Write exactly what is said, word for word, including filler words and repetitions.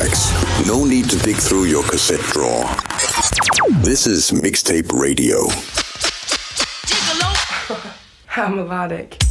tracks. No need to dig through your cassette drawer. This is Mixtape Radio. How melodic.